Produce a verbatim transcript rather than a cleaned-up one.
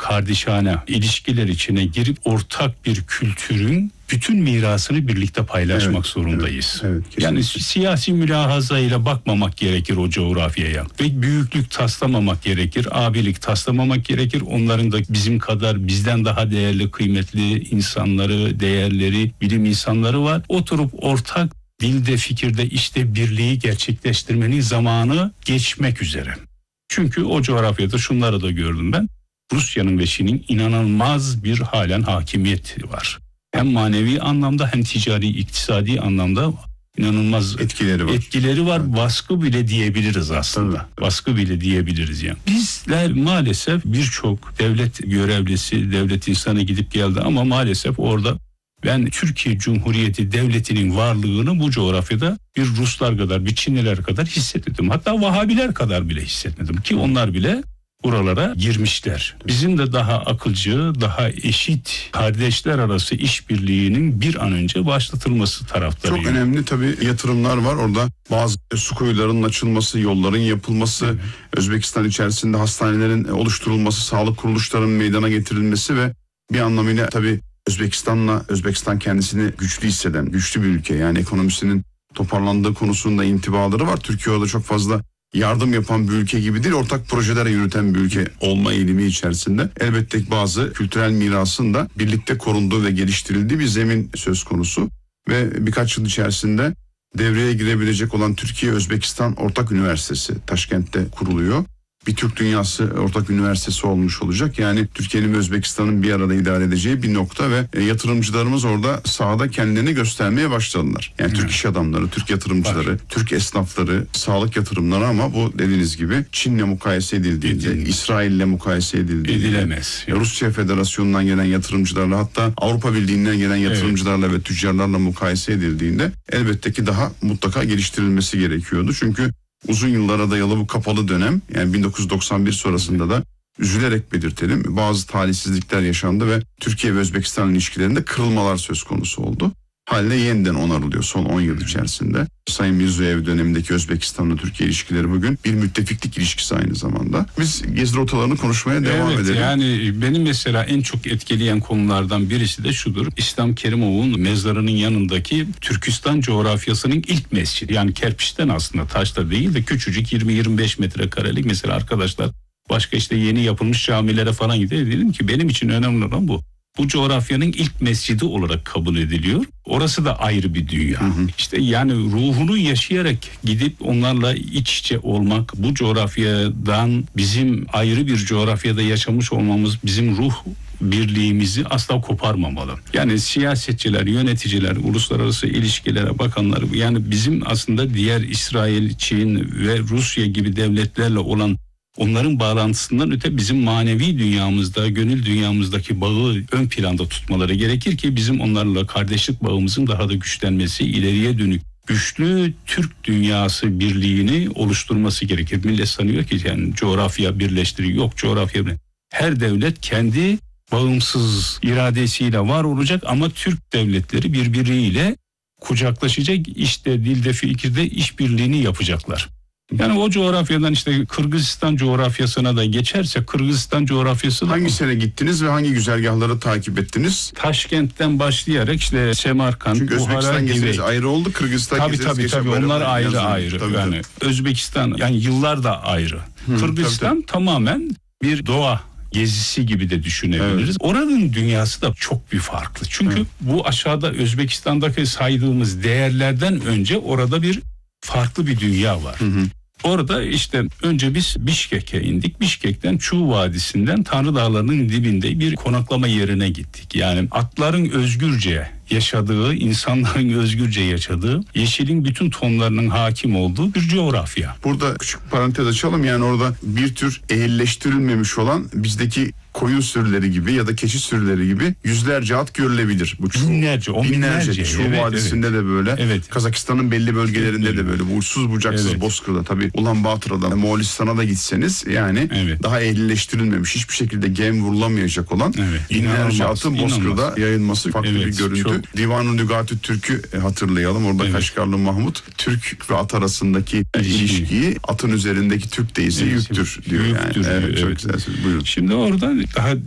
kardeşane ilişkiler içine girip ortak bir kültürün bütün mirasını birlikte paylaşmak evet, zorundayız. Evet, evet, yani siyasi mülahazayla bakmamak gerekir o coğrafyaya ve büyüklük taslamamak gerekir, abilik taslamamak gerekir. Onların da bizim kadar bizden daha değerli, kıymetli insanları, değerleri, bilim insanları var. Oturup ortak dilde, fikirde, işte birliği gerçekleştirmenin zamanı geçmek üzere. Çünkü o coğrafyada şunları da gördüm ben. Rusya'nın ve Çin'in inanılmaz bir halen hakimiyeti var. Hem manevi anlamda hem ticari, iktisadi anlamda inanılmaz etkileri var. Etkileri var. Evet. Baskı bile diyebiliriz aslında. Evet. Baskı bile diyebiliriz yani. Bizler maalesef birçok devlet görevlisi, devlet insanı gidip geldi ama maalesef orada ben Türkiye Cumhuriyeti Devleti'nin varlığını bu coğrafyada bir Ruslar kadar, bir Çinliler kadar hissetmedim. Hatta Vahabiler kadar bile hissetmedim ki onlar bile buralara girmişler. Bizim de daha akılcı, daha eşit kardeşler arası işbirliğinin bir an önce başlatılması taraftarıyım. Çok önemli tabii yatırımlar var orada. Bazı su kuyularının açılması, yolların yapılması, evet. Özbekistan içerisinde hastanelerin oluşturulması, sağlık kuruluşlarının meydana getirilmesi ve bir anlamıyla tabii Özbekistan'la, Özbekistan kendisini güçlü hisseden, güçlü bir ülke. Yani ekonomisinin toparlandığı konusunda intibaları var. Türkiye orada çok fazla yardım yapan bir ülke gibi değil, ortak projeler yürüten bir ülke olma eğilimi içerisinde. Elbette ki bazı kültürel mirasın da birlikte korunduğu ve geliştirildiği bir zemin söz konusu. Ve birkaç yıl içerisinde devreye girebilecek olan Türkiye-Özbekistan Ortak Üniversitesi Taşkent'te kuruluyor. Bir Türk Dünyası Ortak Üniversitesi olmuş olacak. Yani Türkiye'nin ve Özbekistan'ın bir arada idare edeceği bir nokta ve e, yatırımcılarımız orada sahada kendilerini göstermeye başladılar. Yani evet. Türk iş adamları, Türk yatırımcıları, Var. Türk esnafları, sağlık yatırımları ama bu dediğiniz gibi Çin'le mukayese edildiğinde, Edilmez. İsrail'le mukayese edildiğinde, edilemez. Rusya Federasyonu'ndan gelen yatırımcılarla, hatta Avrupa Birliği'nden gelen yatırımcılarla evet. ve tüccarlarla mukayese edildiğinde elbette ki daha mutlaka geliştirilmesi gerekiyordu. Çünkü uzun yıllara dayalı bu kapalı dönem, yani bin dokuz yüz doksan bir sonrasında da üzülerek belirtelim, bazı talihsizlikler yaşandı ve Türkiye ve Özbekistan ilişkilerinde kırılmalar söz konusu oldu. Haliyle yeniden onarılıyor son on yıl içerisinde. Sayın Mirziyoyev dönemindeki Özbekistan'la Türkiye ilişkileri bugün bir müttefiklik ilişkisi aynı zamanda. Biz gezi rotalarını konuşmaya devam evet, edelim. Yani benim mesela en çok etkileyen konulardan birisi de şudur. İslam Kerimov'un mezarının yanındaki Türkistan coğrafyasının ilk mescidi. Yani kerpiçten aslında, taşta değil de küçücük yirmi yirmi beş metrekarelik mesela arkadaşlar. Başka işte yeni yapılmış camilere falan gidiyor. Dedim ki benim için önemli olan bu. Bu coğrafyanın ilk mescidi olarak kabul ediliyor. Orası da ayrı bir dünya. Hı hı. İşte yani ruhunu yaşayarak gidip onlarla iç içe olmak, bu coğrafyadan bizim ayrı bir coğrafyada yaşamış olmamız bizim ruh birliğimizi asla koparmamalı. Yani siyasetçiler, yöneticiler, uluslararası ilişkilere bakanlar, yani bizim aslında diğer İsrail, Çin ve Rusya gibi devletlerle olan onların bağlantısından öte bizim manevi dünyamızda, gönül dünyamızdaki bağı ön planda tutmaları gerekir ki bizim onlarla kardeşlik bağımızın daha da güçlenmesi, ileriye dönük güçlü Türk dünyası birliğini oluşturması gerekir. Millet sanıyor ki yani coğrafya birleştiriyor. Yok, coğrafya birleştiriyor. Her devlet kendi bağımsız iradesiyle var olacak ama Türk devletleri birbiriyle kucaklaşacak, işte dilde, fikirde işbirliğini yapacaklar. Yani o coğrafyadan işte Kırgızistan coğrafyasına da geçerse, Kırgızistan coğrafyası da... Hangi sene gittiniz ve hangi güzergahları takip ettiniz? Taşkent'ten başlayarak işte Semerkant, Çünkü Buhara, Özbekistan geziniz ayrı oldu, Kırgızistan tabii, geziniz tabii, tabii, onlar ayrı yazın. ayrı. Tabii, yani tabii. Özbekistan yani yıllar da ayrı. Hı, Kırgızistan tabii, tabii. tamamen bir doğa gezisi gibi de düşünebiliriz. Evet. Oranın dünyası da çok bir farklı. Çünkü evet. bu aşağıda Özbekistan'daki saydığımız değerlerden önce orada bir farklı bir dünya var. Hı hı. Orada işte önce biz Bişkek'e indik. Bişkek'ten Çuğ Vadisi'nden Tanrı Dağları'nın dibinde bir konaklama yerine gittik. Yani atların özgürce yaşadığı, insanların özgürce yaşadığı, yeşilin bütün tonlarının hakim olduğu bir coğrafya. Burada küçük parantez açalım. Yani orada bir tür ehilleştirilmemiş olan bizdeki koyun sürüleri gibi ya da keçi sürüleri gibi yüzlerce at görülebilir. Bu Çuğ, binlerce, on binlerce. binlerce. Çuğ evet, Vadisi'nde evet. de böyle. Evet. Kazakistan'ın belli bölgelerinde evet, de böyle. Bu uçsuz bucaksız evet. Bozkır'da tabii. Ulan Batıra'da, Moğolistan'a da gitseniz yani evet. daha ehilleştirilmemiş, hiçbir şekilde gem vurulamayacak olan evet. binlerce atın Bozkır'da yayılması farklı evet, bir görüntü. Çok... Divan-ı Lügat-ı Türk'ü hatırlayalım. Orada evet. Kaşgarlı Mahmut, Türk ve at arasındaki ilişkiyi atın üzerindeki Türk deyisi evet. yüktür diyor. Yüktür, yani. Evet, evet. Çok güzel. Buyurun. Şimdi orada daha